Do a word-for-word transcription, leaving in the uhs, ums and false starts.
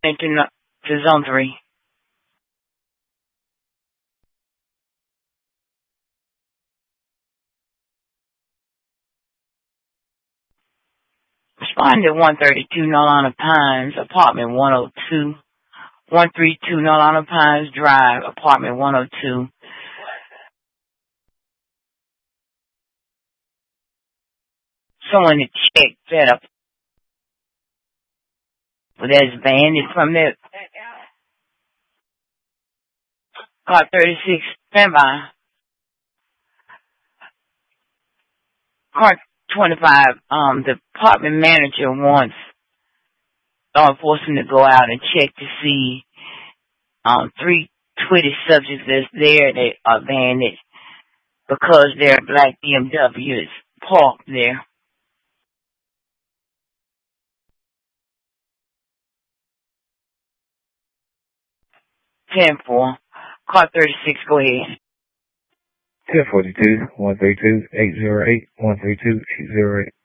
into no- to zone three. Responding to one thirty-two Nolana Pines, apartment one oh two. one thirty-two Nolana Pines Drive, apartment one oh two. Someone to check that up. Well, that's banded from there. Car thirty-six, standby. Car twenty-five, um, the apartment manager wants law enforcement to go out and check to see, um, three Twitty subjects that's there that are banded because their black B M W is parked there. ten four. Car thirty-six, go ahead. ten forty-two, one thirty-two, eight oh eight, one three two, eight oh eight.